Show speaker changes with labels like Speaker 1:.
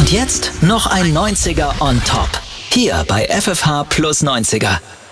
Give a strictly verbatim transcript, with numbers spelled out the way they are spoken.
Speaker 1: Und jetzt noch ein neunziger on top. Hier bei F F H plus neunziger.